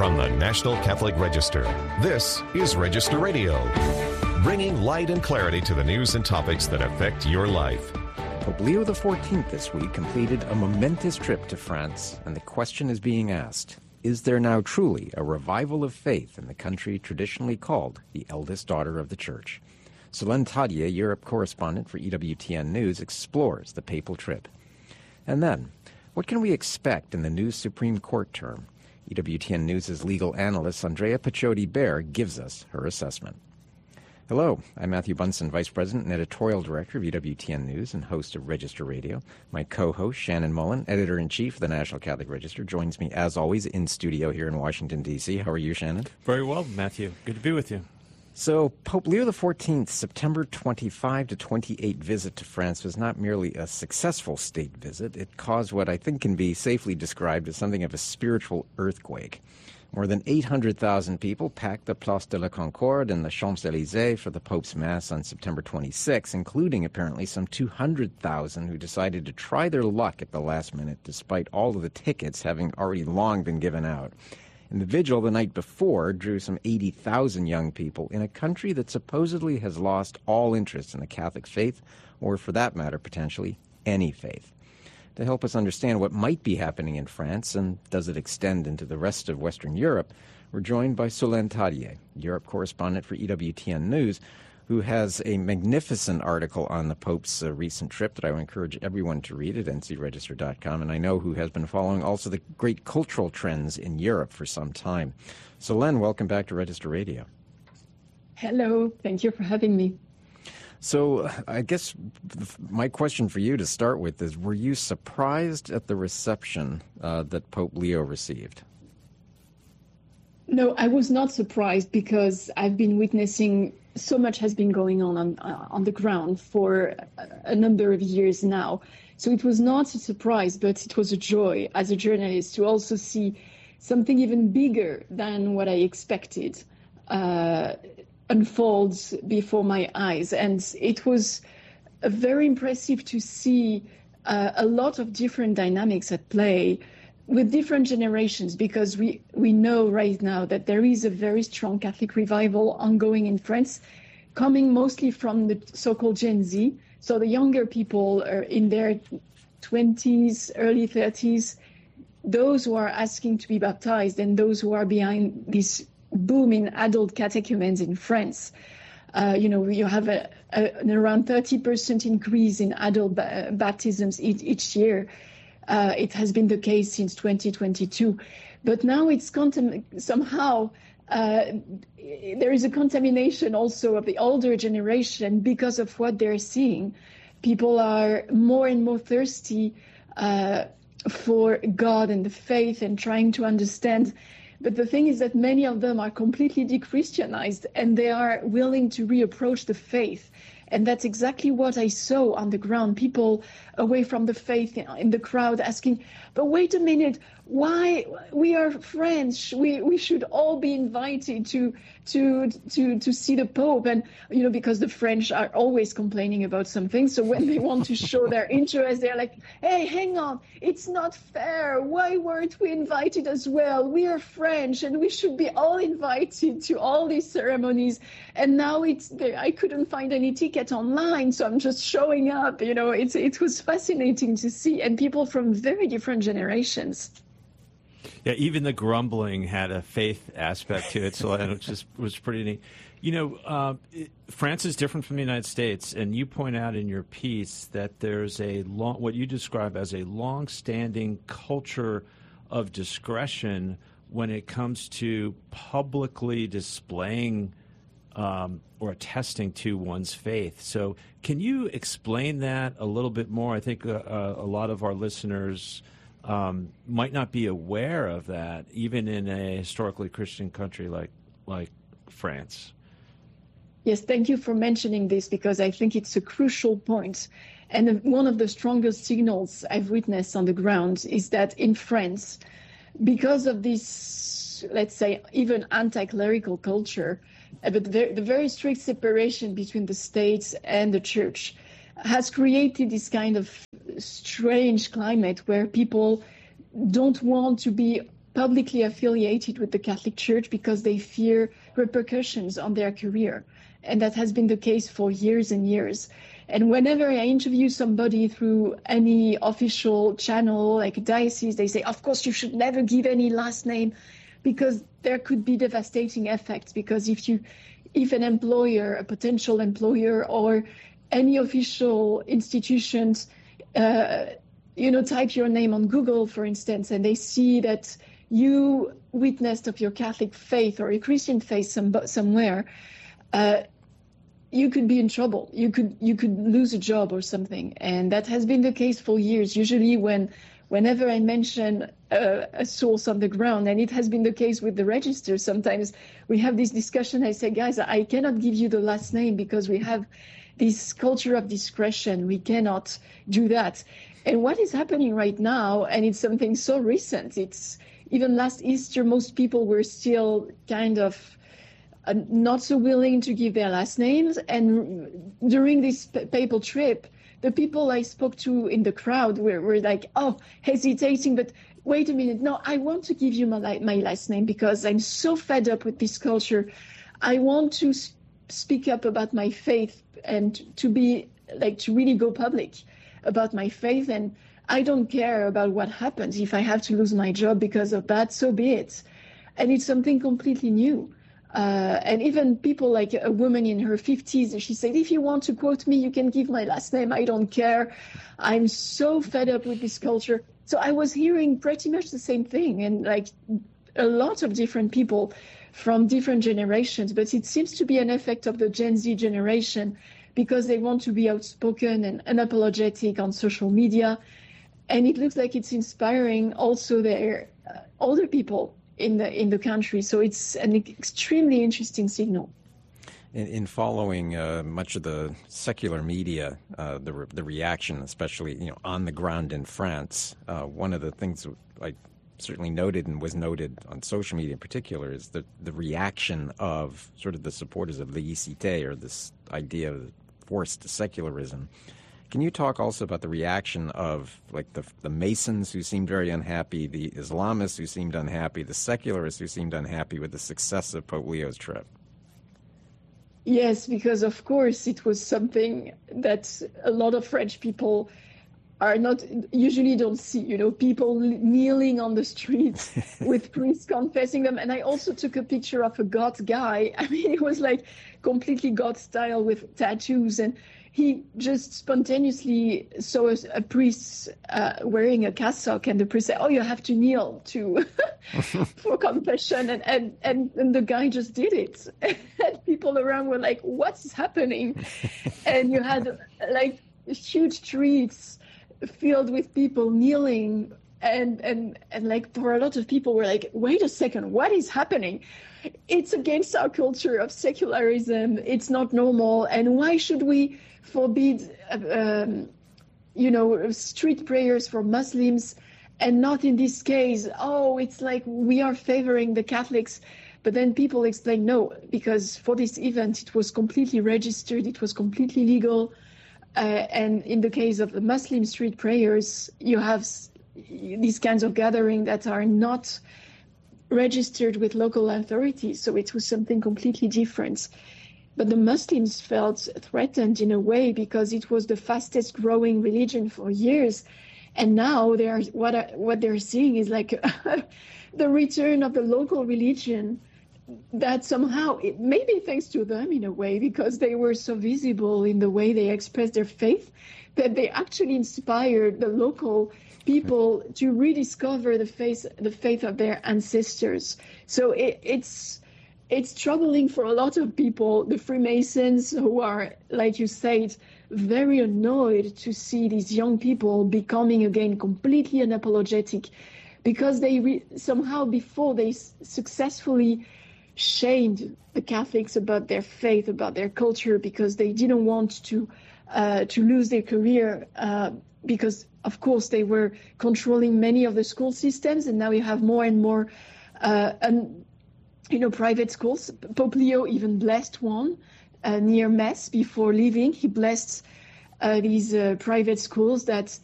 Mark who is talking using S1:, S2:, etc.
S1: From the National Catholic Register, this is Register Radio, bringing light and clarity to the news and topics that affect your life.
S2: Pope Leo XIV this week completed a momentous trip to France, and the question is being asked, is there now truly a revival of faith in the country traditionally called the eldest daughter of the Church? Solène Tadier, Europe correspondent for EWTN News, explores the papal trip. And then, what can we expect in the new Supreme Court term? EWTN News' legal analyst Andrea Piccioti-Bear gives us her assessment. Hello, I'm Matthew Bunson, Vice President and Editorial Director of EWTN News and host of Register Radio. My co-host, Shannon Mullen, Editor-in-Chief of the National Catholic Register, joins me, as always, in studio here in Washington, D.C. How are you, Shannon?
S3: Very well, Matthew. Good to be with you.
S2: So, Pope Leo XIV's September 25 to 28 visit to France was not merely a successful state visit. It caused what I think can be safely described as something of a spiritual earthquake. More than 800,000 people packed the Place de la Concorde and the Champs-Élysées for the Pope's Mass on September 26, including apparently some 200,000 who decided to try their luck at the last minute despite all of the tickets having already long been given out. And the vigil the night before drew some 80,000 young people in a country that supposedly has lost all interest in the Catholic faith, or for that matter, potentially, any faith. To help us understand what might be happening in France, and does it extend into the rest of Western Europe, we're joined by Solène Tadier, Europe correspondent for EWTN News, who has a magnificent article on the Pope's recent trip that I would encourage everyone to read at ncregister.com, and I know who has been following also the great cultural trends in Europe for some time. Solène, welcome back to Register Radio.
S4: Hello, thank you for having me.
S2: So I guess my question for you to start with is, were you surprised at the reception that Pope Leo received?
S4: No, I was not surprised because I've been witnessing so much has been going on the ground for a number of years now. So it was not a surprise, but it was a joy as a journalist to also see something even bigger than what I expected unfolds before my eyes. And it was very impressive to see a lot of different dynamics at play with different generations, because we know right now that there is a very strong Catholic revival ongoing in France, coming mostly from the so-called Gen Z. So the younger people are in their 20s, early 30s, those who are asking to be baptized and those who are behind this boom in adult catechumens in France. You have an around 30% increase in adult baptisms each year. It has been the case since 2022. But now it's somehow there is a contamination also of the older generation because of what they're seeing. People are more and more thirsty for God and the faith and trying to understand. But the thing is that many of them are completely de-Christianized and they are willing to reapproach the faith. And that's exactly what I saw on the ground. People away from the faith in the crowd asking, but wait a minute, why we are French? We should all be invited to see the Pope. And, because the French are always complaining about something. So when they want to show their interest, they're like, hey, hang on, it's not fair. Why weren't we invited as well? We are French and we should be all invited to all these ceremonies. And now I couldn't find any ticket online, so I'm just showing up. It was fascinating to see, and people from very different generations.
S3: Yeah, even the grumbling had a faith aspect to it, so which was pretty neat. France is different from the United States, and you point out in your piece that there's what you describe as a long-standing culture of discretion when it comes to publicly displaying or attesting to one's faith. So can you explain that a little bit more? I think a lot of our listeners might not be aware of that, even in a historically Christian country like France.
S4: Yes, thank you for mentioning this, because I think it's a crucial point. And one of the strongest signals I've witnessed on the ground is that in France, because of this, let's say, even anti-clerical culture, but the very strict separation between the state and the church has created this kind of strange climate where people don't want to be publicly affiliated with the Catholic Church because they fear repercussions on their career. And that has been the case for years and years. And whenever I interview somebody through any official channel, like a diocese, they say, of course, you should never give any last name, because there could be devastating effects. Because if an employer, a potential employer, or any official institutions, type your name on Google, for instance, and they see that you witnessed of your Catholic faith or your Christian faith somewhere, you could be in trouble. You could lose a job or something. And that has been the case for years. Usually whenever I mention a source on the ground, and it has been the case with the register, sometimes we have this discussion. I say, guys, I cannot give you the last name because we have this culture of discretion. We cannot do that. And what is happening right now, and it's something so recent, it's even last Easter, most people were still kind of not so willing to give their last names. And during this papal trip, the people I spoke to in the crowd were like, hesitating, but wait a minute. No, I want to give you my last name because I'm so fed up with this culture. I want to speak up about my faith and to really go public about my faith. And I don't care about what happens. If I have to lose my job because of that, so be it. And it's something completely new. And even people like a woman in her 50s, she said, if you want to quote me, you can give my last name. I don't care. I'm so fed up with this culture. So I was hearing pretty much the same thing, and like a lot of different people from different generations. But it seems to be an effect of the Gen Z generation because they want to be outspoken and unapologetic on social media. And it looks like it's inspiring also their older people in the country. So it's an extremely interesting signal.
S2: In following much of the secular media, the reaction, especially on the ground in France, one of the things I certainly noted and was noted on social media in particular is the reaction of sort of the supporters of laïcité, or this idea of forced secularism. Can you talk also about the reaction of like the Masons who seemed very unhappy, the Islamists who seemed unhappy, the secularists who seemed unhappy with the success of Pope Leo's trip?
S4: Yes, because of course it was something that a lot of French people usually don't see, people kneeling on the streets with priests confessing them. And I also took a picture of a goth guy. I mean, it was like completely goth style with tattoos, and he just spontaneously saw a priest wearing a cassock, and the priest said, you have to kneel for confession. And the guy just did it. And people around were like, what's happening? And you had like huge streets filled with people kneeling. And like for a lot of people were like, wait a second, what is happening? It's against our culture of secularism. It's not normal. And why should we forbid, street prayers for Muslims, and not in this case? It's like we are favoring the Catholics. But then people explain, no, because for this event, it was completely registered. It was completely legal. And in the case of the Muslim street prayers, you have these kinds of gatherings that are not registered with local authorities. So it was something completely different. But the Muslims felt threatened in a way because it was the fastest growing religion for years. And now what they're seeing is like the return of the local religion that somehow, maybe thanks to them in a way, because they were so visible in the way they expressed their faith, that they actually inspired the local people to rediscover the faith of their ancestors. So it's troubling for a lot of people, the Freemasons, who are, like you said, very annoyed to see these young people becoming again completely unapologetic, because they somehow before they successfully shamed the Catholics about their faith, about their culture, because they didn't want to lose their career, because of course they were controlling many of the school systems, and now you have more and more private schools. Pope Leo even blessed one near Metz before leaving. He blessed these private schools that